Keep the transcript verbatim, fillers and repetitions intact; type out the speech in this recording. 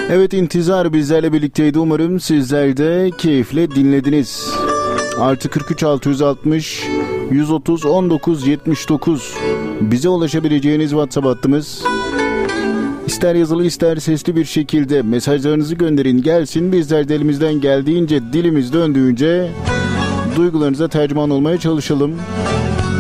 Evet, intizar bizlerle birlikteydi. Umarım sizler de keyifle dinlediniz. Artı kırk üç altı yüz altmış yüz otuz on dokuz yetmiş dokuz bize ulaşabileceğiniz WhatsApp hattımız. İster yazılı ister sesli bir şekilde mesajlarınızı gönderin gelsin. Bizler de elimizden geldiğince, dilimiz döndüğünce duygularınıza tercüman olmaya çalışalım.